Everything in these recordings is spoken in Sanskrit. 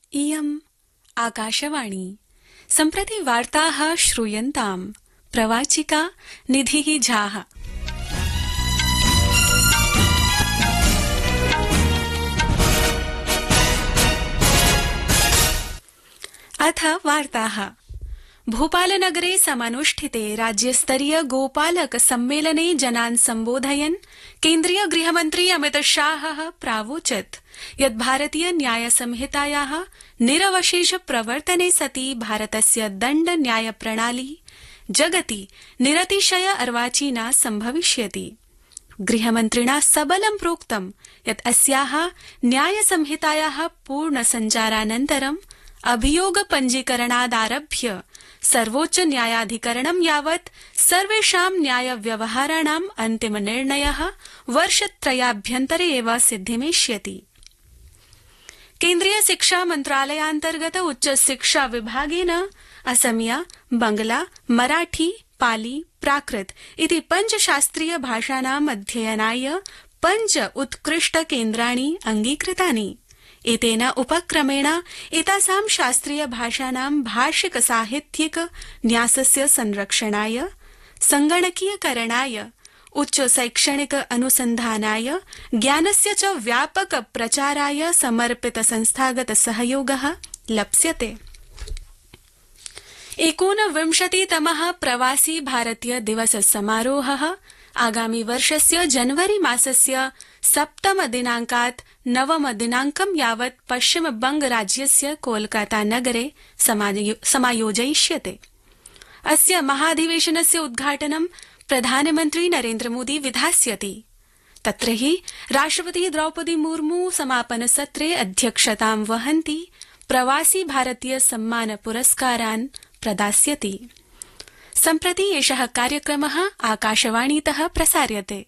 इयम् आकाशवाणी सम्प्रति वार्ताः श्रूयन्ताम् प्रवाचिका निधिः झाः। अथ वार्ताः। भोपालनगरे समानुष्ठिते राज्यस्तरीय गोपालक सम्मेलने जनान् सम्बोधयन् केन्द्रीय गृहमन्त्री अमितशाहः प्रावोचत् यत् भारतीय न्याय संहितायाः निरवशेष प्रवर्तने सति भारतस्य दण्ड न्याय प्रणाली जगति निरतिशय अर्वाचीना सम्भविष्यति। गृहमन्त्रिणा सबलं प्रोक्तं यत् अस्याः न्याय संहितायाः पूर्ण सञ्चारानन्तरं अभियोग पञ्जीकरणादारभ्य सर्वोच्च न्यायाधिकरणं यावत् सर्वेषां न्याय व्यवहाराणाम् अन्तिम निर्णयः वर्षत्रयाभ्यन्तरे एव सिद्धिमेष्यति। केन्द्रीय शिक्षा मन्त्रालयान्तर्गत उच्च शिक्षा विभागेन असमिया, बंगला, मराठी, पाली, प्राकृत इति 5 शास्त्रीय भाषाणाम् अध्ययनाय 5 उत्कृष्ट केन्द्राणि अंगीकृतानि। एतेन उपक्रमेण एतासां शास्त्रीय भाषाणां भाषिक साहित्यिक न्यासस्य संरक्षणाय, संगणकीयकरणाय, उच्च शैक्षणिक अनुसन्धानाय, ज्ञानस्य च व्यापक प्रचाराय समर्पित संस्थागत सहयोगः लप्स्यते। 29तमः प्रवासी भारतीय दिवस समारोहः आगामि वर्षस्य जनवरी मासस्य 7 दिनाङ्कात् 9 दिनाङ्कं यावत् पश्चिम बंग राज्यस्य कोलकाता नगरे समायोजयिष्यते। अस्य महाधिवेशनस्य उद्घाटनं प्रधानमन्त्री नरेन्द्र मोदी विधास्यति। तत्र हि राष्ट्रपति द्रौपदी मुर्मू समापनसत्रे अध्यक्षतां वहन्ति प्रवासी भारतीय सम्मान पुरस्कारान् प्रदास्यति। सम्प्रति एषः कार्यक्रमः आकाशवाणीतः प्रसार्यते।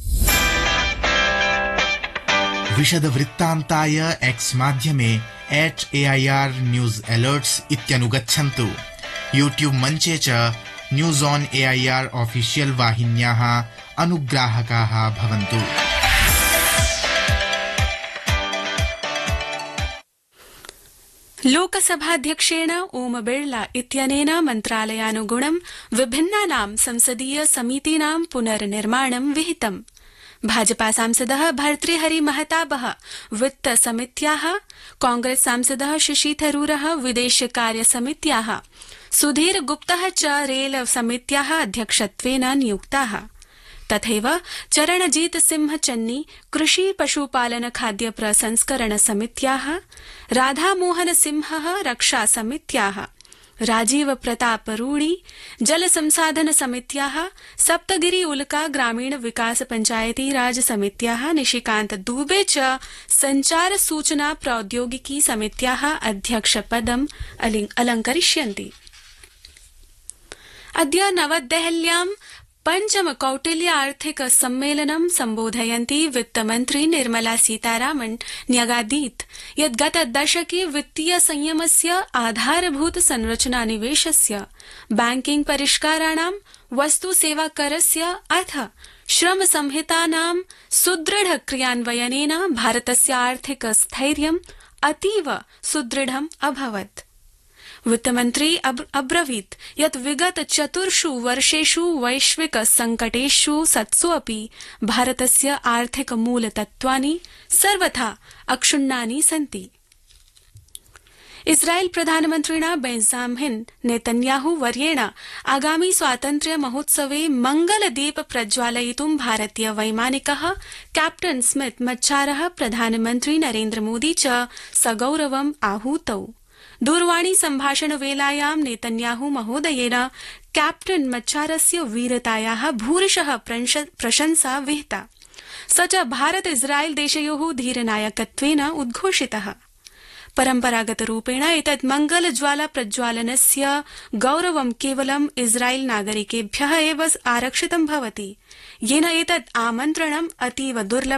विशदवृत्तान्ताय एक्स माध्यमे @AIR न्यूज अलर्ट्स इत्यनुगच्छन्तु। यूट्यूब मञ्चे च न्यूज ऑन AIR ऑफिशियल वाहिन्याः अनुग्राहकाः भवन्तु। लोकसभाध्यक्षेण ओम बिड़ला इत्यनेन मन्त्रालयानुगुणं विभिन्नानां संसदीय समितीनां पुनर्निर्माणं विहितम्। भाजपा सांसदः भर्तृहरि महताबः वित्त समित्याः, कांग्रेस सांसदः शशि थरूरः विदेश कार्य समित्याः, सुधीर गुप्तः च रेल समित्याः अध्यक्षत्वेन नियुक्ताः। तथैव चरणजीत सिंह चन्नी कृषि पशुपालन खाद्य प्रसंस्करण समित्याः, राधामोहन सिंहः रक्षा समित्याः, राजीव प्रताप रूडी जल संसाधन समित्याः, सप्तगिरि उल्का ग्रामीण विकास पंचायती राज समित्याः, निशिकान्त दुबे च संचार सूचना प्रौद्योगिकी समित्याः अध्यक्षपदम् अलंकरिष्यन्ति। अद्य नवदेहल्यां पंचम कौटिल्य आर्थिक सम्मेलनं सम्बोधयन्ती वित्तमन्त्री निर्मला सीतारामन् न्यगादीत् यत् गत दशके वित्तीय संयमस्य आधारभूत संरचना निवेशस्य, बैंकिंग परिष्काराणां, वस्तु सेवा करस्य अथ श्रम संहितानां सुदृढ क्रियान्वयनेन भारतस्य आर्थिक स्थैर्यम् अतीव सुदृढम् अभवत्। वित्तमन्त्री अब्रवीत् यत् विगत 4 वर्षेषु वैश्विक संकटेषु सत्सोऽपि भारतस्य आर्थिक मूलतत्त्वानि सर्वथा अक्षुण्णानि सन्ति। इस्राएल प्रधानमन्त्रिणा बेंजामिन नेतन्याहू वर्येण आगामि स्वातन्त्र्य महोत्सवे मंगलदीप प्रज्वालयितुं भारतीय वैमानिकः कैप्टन स्मिथ मच्छारः प्रधानमन्त्री नरेन्द्र मोदी च सगौरवम् आहूतौ। दूरवाणी सम्भाषण वेलायां नेतन्याहू महोदयेन कैप्टन मच्छारस्य वीरतायाः भूरिशः प्रशंसा विहिता। स च भारत इस्राएल देशयोः धीरनायकत्वेन उद्घोषितः। परम्परागतरूपेण एतत् मंगलज्वाला प्रज्वालनस्य गौरवं केवलं इस्राएल नागरिकेभ्यः एव आरक्षितं भवति, येन एतत् आमन्त्रणम् अतीव दुर्लभम्